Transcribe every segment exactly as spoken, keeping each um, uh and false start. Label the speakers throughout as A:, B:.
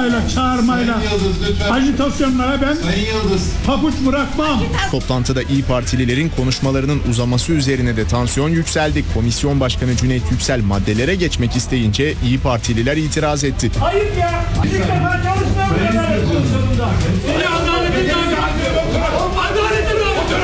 A: Bağırmayla, çağırmayla, ajitasyonlara ben pabuç bırakmam.
B: Toplantıda İYİ Partililerin konuşmalarının uzaması üzerine de tansiyon yükseldi. Komisyon Başkanı Cüneyt Yüksel maddelere geçmek isteyince İYİ Partililer itiraz etti.
A: Ayıp ya! Bir defa çalışmam kadar komisyonunda. Seni adaletin adaletin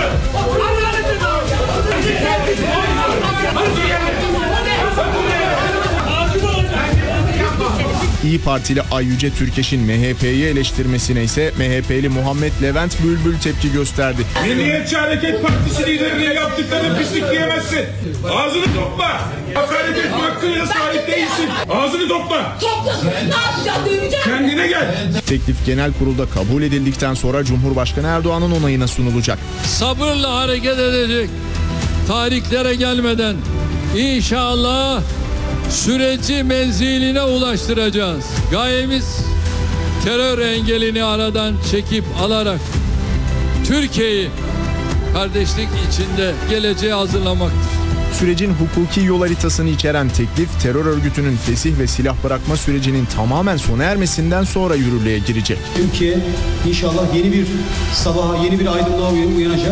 B: İYİ Partili Ay Yüce Türkeş'in M H P'yi eleştirmesine ise M H P'li Muhammed Levent Bülbül tepki gösterdi.
C: Milliyetçi Hareket Partisi liderinin yaptıklarını pislik diyemezsin. Ağzını topla. Hakaret etme hakkına sahip değilsin. Ağzını topla.
D: Topla. Ne yapacağım? Duymayacağım.
C: Kendine gel.
B: Teklif genel kurulda kabul edildikten sonra Cumhurbaşkanı Erdoğan'ın onayına sunulacak.
E: Sabırla hareket edecek. Tarihlere gelmeden inşallah süreci menziline ulaştıracağız. Gayemiz terör engelini aradan çekip alarak Türkiye'yi kardeşlik içinde geleceğe hazırlamaktır.
B: Sürecin hukuki yol haritasını içeren teklif, terör örgütünün fesih ve silah bırakma sürecinin tamamen sona ermesinden sonra yürürlüğe girecek.
F: Türkiye inşallah yeni bir sabaha, yeni bir aydınlığa uyanacak.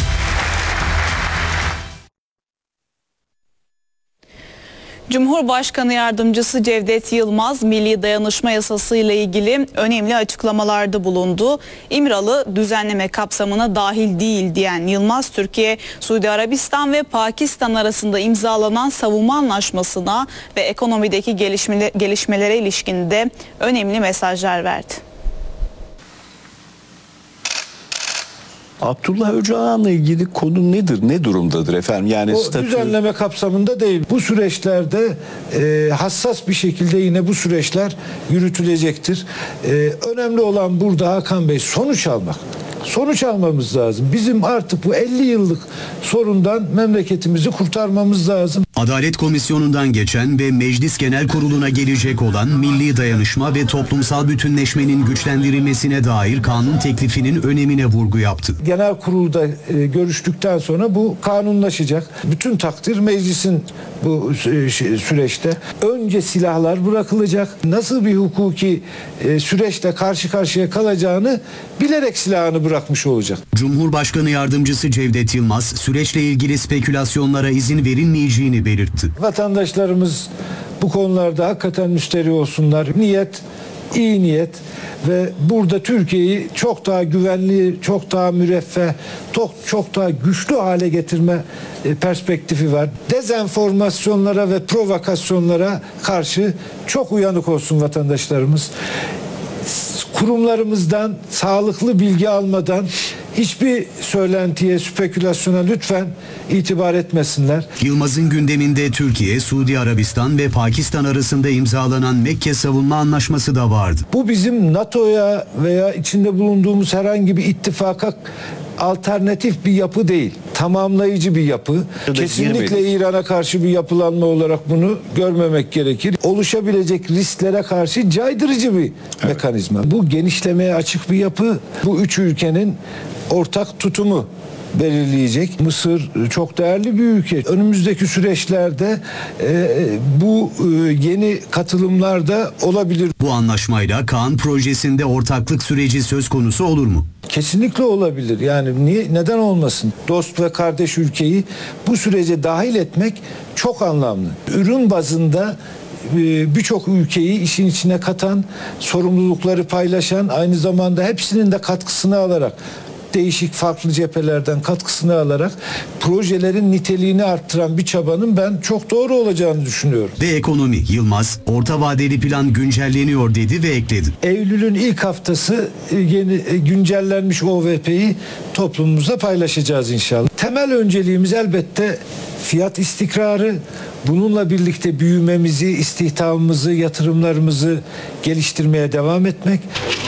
G: Cumhurbaşkanı Yardımcısı Cevdet Yılmaz, Milli Dayanışma Yasası ile ilgili önemli açıklamalarda bulundu. İmralı düzenleme kapsamına dahil değil diyen Yılmaz, Türkiye, Suudi Arabistan ve Pakistan arasında imzalanan savunma anlaşmasına ve ekonomideki gelişmelere ilişkin de önemli mesajlar verdi.
H: Abdullah Öcalan'la ilgili konu nedir? Ne durumdadır efendim? Yani
I: o
H: statü...
I: düzenleme kapsamında değil. Bu süreçlerde e, hassas bir şekilde yine bu süreçler yürütülecektir. E, önemli olan burada Hakan Bey sonuç almak. Sonuç almamız lazım. Bizim artık bu elli yıllık sorundan memleketimizi kurtarmamız lazım.
J: Adalet Komisyonu'ndan geçen ve Meclis Genel Kurulu'na gelecek olan milli dayanışma ve toplumsal bütünleşmenin güçlendirilmesine dair kanun teklifinin önemine vurgu yaptı.
I: Genel kurulda e, görüştükten sonra bu kanunlaşacak. Bütün takdir meclisin bu e, süreçte. Önce silahlar bırakılacak. Nasıl bir hukuki e, süreçte karşı karşıya kalacağını bilerek silahını bırakmış olacak.
J: Cumhurbaşkanı Yardımcısı Cevdet Yılmaz süreçle ilgili spekülasyonlara izin verilmeyeceğini belirtti.
I: Vatandaşlarımız bu konularda hakikaten müsterih olsunlar. Niyet, iyi niyet ve burada Türkiye'yi çok daha güvenli, çok daha müreffeh, çok, çok daha güçlü hale getirme perspektifi var. Dezenformasyonlara ve provokasyonlara karşı çok uyanık olsun vatandaşlarımız. Kurumlarımızdan sağlıklı bilgi almadan hiçbir söylentiye, spekülasyona lütfen itibar etmesinler.
J: Yılmaz'ın gündeminde Türkiye, Suudi Arabistan ve Pakistan arasında imzalanan Mekke Savunma Anlaşması da vardı.
I: Bu bizim NATO'ya veya içinde bulunduğumuz herhangi bir ittifaka alternatif bir yapı değil. Tamamlayıcı bir yapı. Kesinlikle İran'a karşı bir yapılanma olarak bunu görmemek gerekir. Oluşabilecek risklere karşı caydırıcı bir evet. mekanizma. Bu genişlemeye açık bir yapı. Bu üç ülkenin ortak tutumu belirleyecek. Mısır çok değerli bir ülke. Önümüzdeki süreçlerde e, bu e, yeni katılımlar da olabilir.
J: Bu anlaşmayla Kaan projesinde ortaklık süreci söz konusu olur mu?
I: Kesinlikle olabilir. Yani niye, neden olmasın? Dost ve kardeş ülkeyi bu sürece dahil etmek çok anlamlı. Ürün bazında birçok ülkeyi işin içine katan, sorumlulukları paylaşan, aynı zamanda hepsinin de katkısını alarak, değişik farklı cephelerden katkısını alarak projelerin niteliğini arttıran bir çabanın ben çok doğru olacağını düşünüyorum.
J: Ve ekonomi, Yılmaz orta vadeli plan güncelleniyor dedi ve ekledi.
I: Eylül'ün ilk haftası yeni güncellenmiş O V P'yi toplumumuza paylaşacağız inşallah. Temel önceliğimiz elbette fiyat istikrarı. Bununla birlikte büyümemizi, istihdamımızı, yatırımlarımızı geliştirmeye devam etmek.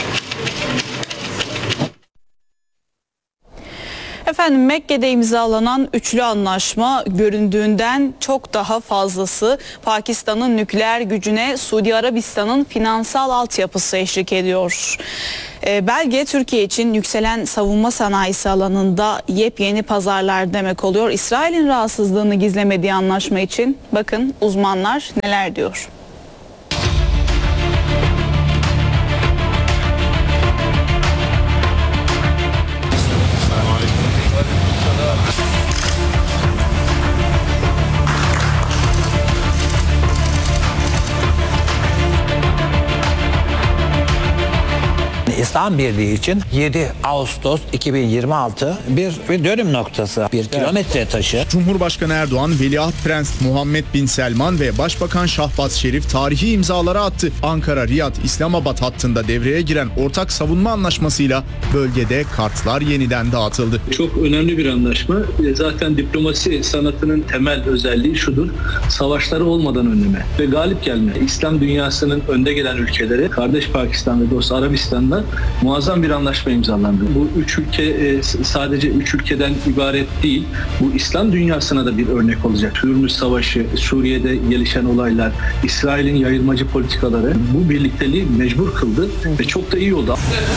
G: Efendim, Mekke'de imzalanan üçlü anlaşma göründüğünden çok daha fazlası. Pakistan'ın nükleer gücüne Suudi Arabistan'ın finansal altyapısı eşlik ediyor. E, belge Türkiye için yükselen savunma sanayisi alanında yepyeni pazarlar demek oluyor. İsrail'in rahatsızlığını gizlemediği anlaşma için bakın uzmanlar neler diyor.
K: İslam Birliği için yedi Ağustos iki bin yirmi altı bir, bir dönüm noktası, bir kilometre taşı.
B: Cumhurbaşkanı Erdoğan, Veliaht Prens Muhammed Bin Selman ve Başbakan Şahbaz Şerif tarihi imzaları attı. Ankara-Riyad-İslamabad hattında devreye giren ortak savunma anlaşmasıyla bölgede kartlar yeniden dağıtıldı.
L: Çok önemli bir anlaşma. Zaten diplomasi sanatının temel özelliği şudur: savaşları olmadan önleme ve galip gelme. İslam dünyasının önde gelen ülkeleri, kardeş Pakistan ve dost Arabistan'la muazzam bir anlaşma imzalandı. Bu üç ülke sadece üç ülkeden ibaret değil. Bu İslam dünyasına da bir örnek olacak. Hürmüz Savaşı, Suriye'de gelişen olaylar, İsrail'in yayılmacı politikaları bu birlikteliği mecbur kıldı ve çok da iyi oldu.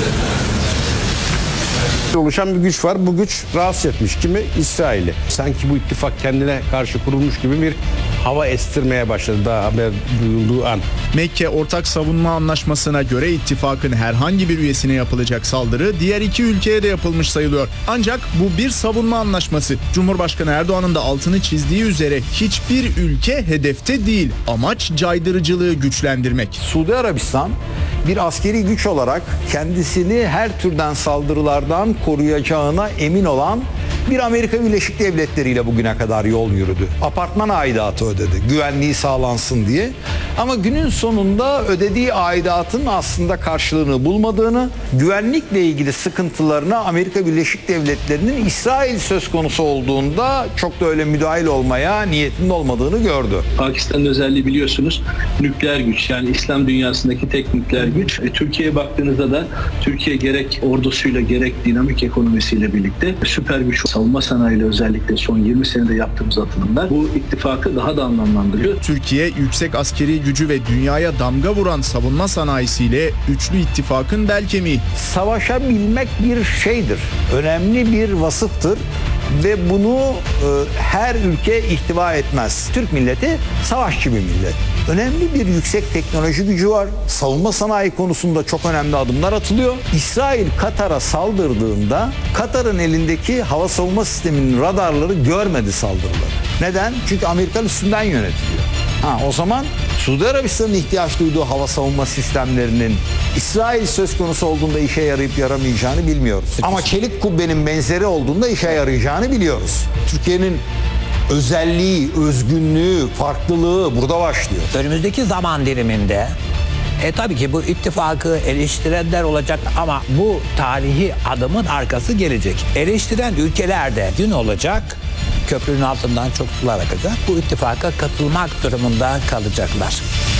M: Oluşan bir güç var. Bu güç rahatsız etmiş kimi? İsrail'i. Sanki bu ittifak kendine karşı kurulmuş gibi bir hava estirmeye başladı daha haber duyulduğu an.
B: Mekke Ortak Savunma Anlaşması'na göre ittifakın herhangi bir üyesine yapılacak saldırı diğer iki ülkeye de yapılmış sayılıyor. Ancak bu bir savunma anlaşması. Cumhurbaşkanı Erdoğan'ın da altını çizdiği üzere hiçbir ülke hedefte değil. Amaç caydırıcılığı güçlendirmek.
N: Suudi Arabistan bir askeri güç olarak kendisini her türden saldırılardan koruyacağına emin olan bir Amerika Birleşik Devletleri ile bugüne kadar yol yürüdü. Apartman aidatı ödedi, güvenliği sağlansın diye. Ama günün sonunda ödediği aidatın aslında karşılığını bulmadığını, güvenlikle ilgili sıkıntılarına Amerika Birleşik Devletleri'nin İsrail söz konusu olduğunda çok da öyle müdahil olmaya niyetinde olmadığını gördü.
L: Pakistan'ın özelliği biliyorsunuz nükleer güç, yani İslam dünyasındaki tek nükleer güç. E, Türkiye'ye baktığınızda da Türkiye gerek ordusuyla gerek dinamik ekonomisiyle birlikte süper güç, savunma sanayiyle özellikle son yirmi senede yaptığımız atılımlar bu ittifakı daha da anlamlandırıyor.
B: Türkiye yüksek askeri gücü ve dünyaya damga vuran savunma sanayisiyle üçlü ittifakın bel kemiği.
N: Savaşabilmek bir şeydir, önemli bir vasıftır ve bunu e, her ülke ihtiva etmez. Türk milleti savaşçı bir millet. Önemli bir yüksek teknoloji gücü var. Savunma sanayi konusunda çok önemli adımlar atılıyor. İsrail Katar'a saldırdığında Katar'ın elindeki hava savunma sisteminin radarları görmedi saldırıları. Neden? Çünkü Amerikan üstünden yönetiliyor. Ha, o zaman Suudi Arabistan'ın ihtiyaç duyduğu hava savunma sistemlerinin İsrail söz konusu olduğunda işe yarayıp yaramayacağını bilmiyoruz. Ama çelik kubbenin benzeri olduğunda işe yarayacağını biliyoruz. Türkiye'nin özelliği, özgünlüğü, farklılığı burada başlıyor.
K: Önümüzdeki zaman diliminde E tabii ki bu ittifakı eleştirenler olacak ama bu tarihi adımın arkası gelecek. Eleştiren ülkeler de gün olacak, köprünün altından çok sular akacak. Bu ittifaka katılmak durumunda kalacaklar.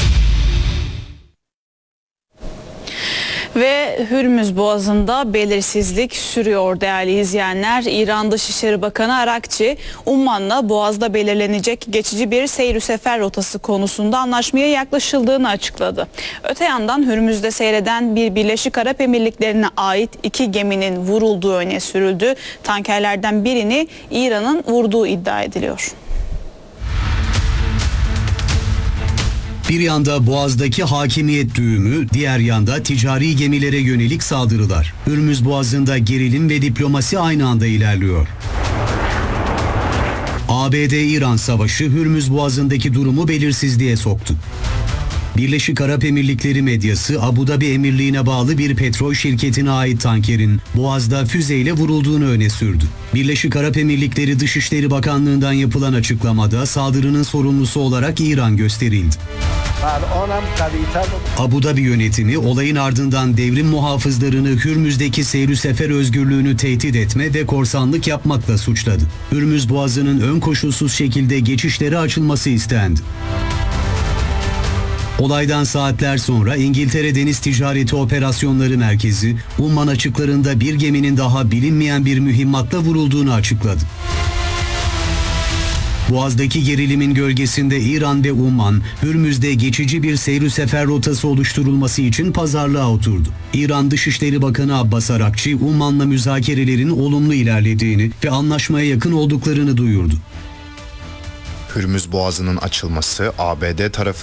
G: Ve Hürmüz Boğazı'nda belirsizlik sürüyor değerli izleyenler. İran Dışişleri Bakanı Arakçi, Umman'la Boğaz'da belirlenecek geçici bir seyir sefer rotası konusunda anlaşmaya yaklaşıldığını açıkladı. Öte yandan Hürmüz'de seyreden bir Birleşik Arap Emirlikleri'ne ait iki geminin vurulduğu öne sürüldü. Tankerlerden birini İran'ın vurduğu iddia ediliyor.
J: Bir yanda Boğaz'daki hakimiyet düğümü, diğer yanda ticari gemilere yönelik saldırılar. Hürmüz Boğazı'nda gerilim ve diplomasi aynı anda ilerliyor. A B D-İran savaşı Hürmüz Boğazı'ndaki durumu belirsizliğe soktu. Birleşik Arap Emirlikleri medyası Abu Dhabi Emirliği'ne bağlı bir petrol şirketine ait tankerin Boğaz'da füzeyle vurulduğunu öne sürdü. Birleşik Arap Emirlikleri Dışişleri Bakanlığı'ndan yapılan açıklamada saldırının sorumlusu olarak İran gösterildi. Abu Dhabi yönetimi olayın ardından devrim muhafızlarını Hürmüz'deki seyri sefer özgürlüğünü tehdit etme ve korsanlık yapmakla suçladı. Hürmüz Boğazı'nın ön koşulsuz şekilde geçişleri açılması istendi. Olaydan saatler sonra İngiltere Deniz Ticareti Operasyonları Merkezi, Umman açıklarında bir geminin daha bilinmeyen bir mühimmatla vurulduğunu açıkladı. Boğaz'daki gerilimin gölgesinde İran ve Umman, Hürmüz'de geçici bir seyri sefer rotası oluşturulması için pazarlığa oturdu. İran Dışişleri Bakanı Abbas Arakçi, Umman'la müzakerelerin olumlu ilerlediğini ve anlaşmaya yakın olduklarını duyurdu.
O: Hürmüz Boğazı'nın açılması A B D tarafından